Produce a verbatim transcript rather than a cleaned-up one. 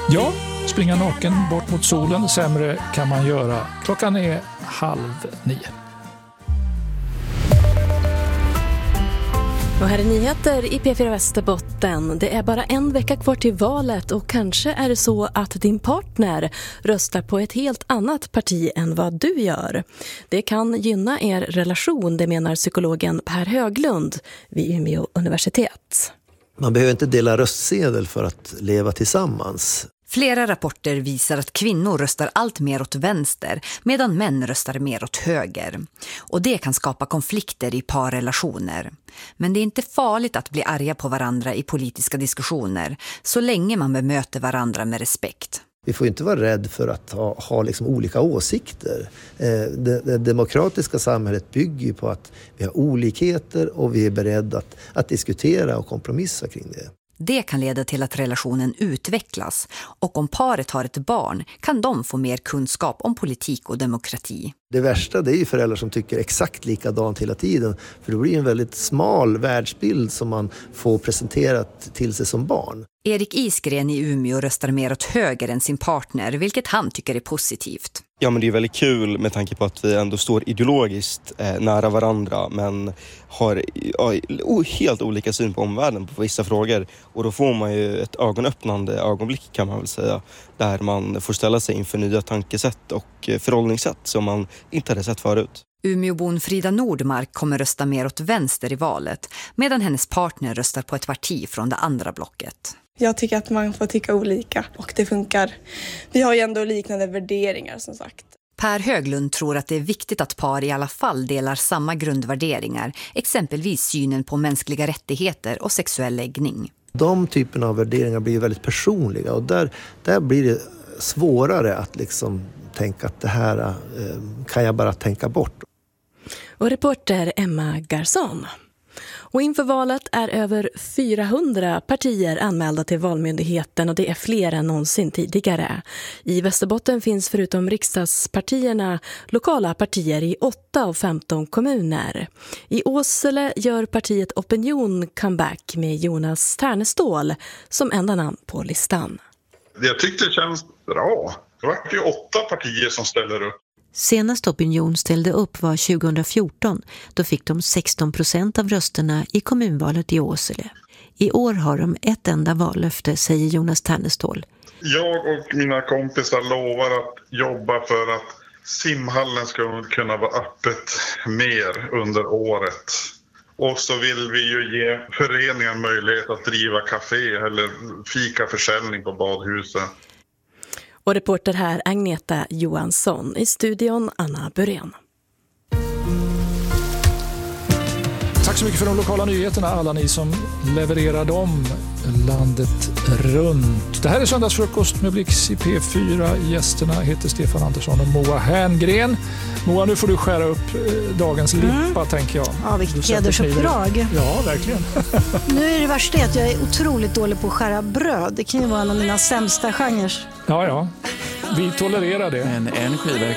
Ja, springa naken bort mot solen, sämre kan man göra. Klockan är halv nio. Och här är nyheter i P fyra Västerbotten. Det är bara en vecka kvar till valet och kanske är det så att din partner röstar på ett helt annat parti än vad du gör. Det kan gynna er relation, det menar psykologen Per Höglund vid Umeå universitet. Man behöver inte dela röstsedel för att leva tillsammans. Flera rapporter visar att kvinnor röstar allt mer åt vänster medan män röstar mer åt höger. Och det kan skapa konflikter i parrelationer. Men det är inte farligt att bli arga på varandra i politiska diskussioner så länge man bemöter varandra med respekt. Vi får inte vara rädd för att ha, ha liksom olika åsikter. Eh, det, det demokratiska samhället bygger på att vi har olikheter och vi är beredda att, att diskutera och kompromissa kring det. Det kan leda till att relationen utvecklas och om paret har ett barn kan de få mer kunskap om politik och demokrati. Det värsta det är ju föräldrar som tycker exakt likadant hela tiden för det blir en väldigt smal världsbild som man får presenterat till sig som barn. Erik Isgren i Umeå röstar mer åt höger än sin partner, vilket han tycker är positivt. Ja, men det är väldigt kul med tanke på att vi ändå står ideologiskt eh, nära varandra men har ja, helt olika syn på omvärlden på vissa frågor. Och då får man ju ett ögonöppnande ögonblick kan man väl säga. Där man får ställa sig inför nya tankesätt och förhållningssätt som man inte hade sett förut. Umeåbon Frida Nordmark kommer rösta mer åt vänster i valet medan hennes partner röstar på ett parti från det andra blocket. Jag tycker att man får tycka olika och det funkar. Vi har ju ändå liknande värderingar som sagt. Per Höglund tror att det är viktigt att par i alla fall delar samma grundvärderingar, exempelvis synen på mänskliga rättigheter och sexuell läggning. De typerna av värderingar blir väldigt personliga och där, där blir det svårare att liksom tänka att det här eh, kan jag bara tänka bort. Och reporter Emma Garson. Och inför valet är över fyrahundra partier anmälda till Valmyndigheten och det är fler än någonsin tidigare. I Västerbotten finns förutom riksdagspartierna lokala partier i åtta av femton kommuner. I Åsele gör partiet Opinion comeback med Jonas Ternestål som enda namn på listan. Jag tyckte det känns bra. Det var ju åtta partier som ställer upp. Senast Opinion ställde upp var tjugohundrafjorton. Då fick de sexton procent av rösterna i kommunvalet i Åsele. I år har de ett enda vallöfte, säger Jonas Ternestål. Jag och mina kompisar lovar att jobba för att simhallen ska kunna vara öppet mer under året. Och så vill vi ju ge föreningen möjlighet att driva café eller fikaförsäljning på badhuset. Och reporter här Agneta Johansson, i studion Anna Burén. Tack så mycket för de lokala nyheterna, alla ni som levererar dem landet runt. Det här är Söndagsfrukost med Blix i P fyra. Gästerna heter Stefan Andersson och Moa Herngren. Moa, nu får du skära upp dagens lippa, mm. tänker jag. Ja, vilket hedersuppdrag. Ja, verkligen. Nu är det värsta att jag är otroligt dålig på att skära bröd. Det kan ju vara en av mina sämsta genrer. Ja, ja. Vi tolererar det. Men en skiva